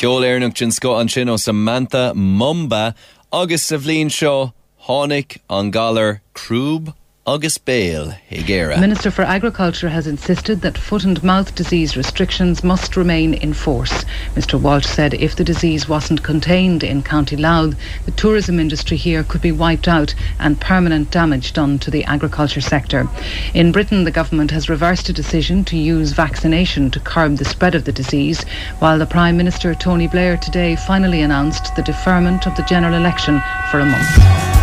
Ceol Éireannach Sco an sin ó Samantha Mumba agus sa bhliain seo tháinig an galar Crúb agus Béal Higuera. Minister for Agriculture has insisted that foot and mouth disease restrictions must remain in force. Mr Walsh said if the disease wasn't contained in County Louth, the tourism industry here could be wiped out and permanent damage done to the agriculture sector. In Britain, the government has reversed a decision to use vaccination to curb the spread of the disease, while the Prime Minister Tony Blair today finally announced the deferment of the general election for a month.